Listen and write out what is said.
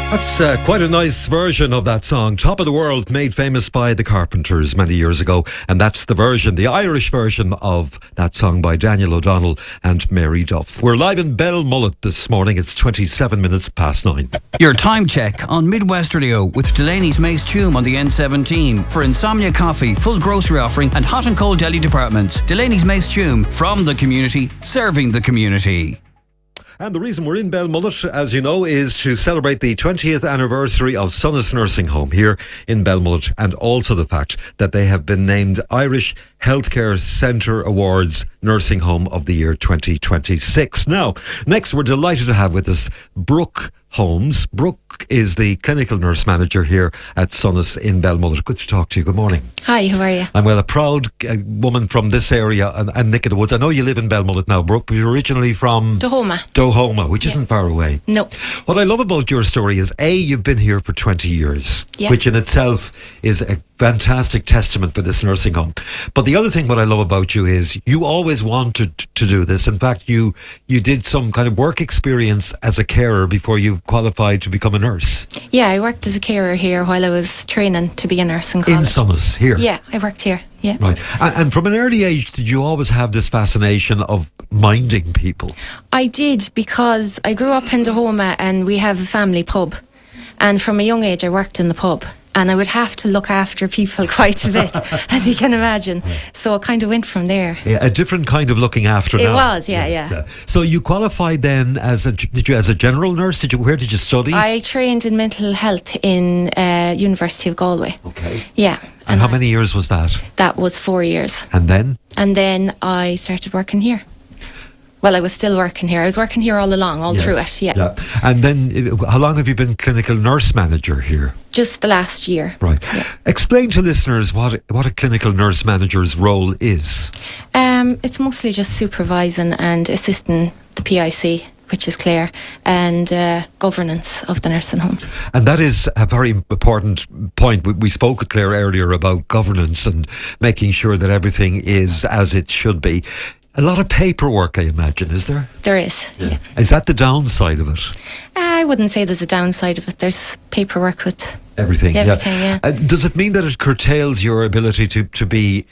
That's quite a nice version of that song, Top of the World, made famous by the Carpenters many years ago. And that's the version, the Irish version of that song by Daniel O'Donnell and Mary Duff. We're live in Belmullet this morning. It's 27 minutes past 9. Your time check on Midwest Radio with Delaney's Mace Tume on the N17 for Insomnia Coffee, full grocery offering and hot and cold deli departments. Delaney's Mace Tume, from the community, serving the community. And the reason we're in Belmullet, as you know, is to celebrate the 20th anniversary of Sonas Nursing Home here in Belmullet, and also the fact that they have been named Irish Healthcare Centre Awards Nursing Home of the Year 2026. Now, next we're delighted to have with us Brooke Holmes. Brooke is the clinical nurse manager here at Sonas in Belmullet. Good to talk to you. Good morning. Hi, how are you? I'm well, a proud woman from this area and Nick of the Woods. I know you live in Belmullet now, Brooke, but you're originally from Dohoma, which isn't far away. No. What I love about your story is, A, you've been here for 20 years, which in itself is a fantastic testament for this nursing home. But the other thing what I love about you is you always wanted to do this. In fact, you did some kind of work experience as a carer before you qualified to become a nurse. Yeah, I worked as a carer here while I was training to be a nurse in college. In Sonas, here? Yeah, I worked here, yeah. Right. And from an early age, did you always have this fascination of minding people? I did, because I grew up in Dohoma and we have a family pub. And from a young age, I worked in the pub. And I would have to look after people quite a bit, as you can imagine. So it kind of went from there. Yeah, a different kind of looking after. It now. was, yeah. So you qualified then as a general nurse? Where did you study? I trained in mental health in University of Galway. Okay. Yeah. And how many years was that? That was 4 years. And then? And then I started working here. Well, I was still working here. I was working here all along, through it, yeah. And then, how long have you been clinical nurse manager here? Just the last year. Right. Yeah. Explain to listeners what a clinical nurse manager's role is. It's mostly just supervising and assisting the PIC, which is Claire, and governance of the nursing home. And that is a very important point. We spoke with Claire earlier about governance and making sure that everything is as it should be. A lot of paperwork, I imagine, is there? There is, yeah. Is that the downside of it? I wouldn't say there's a downside of it. There's paperwork with everything, yeah. Does it mean that it curtails your ability to be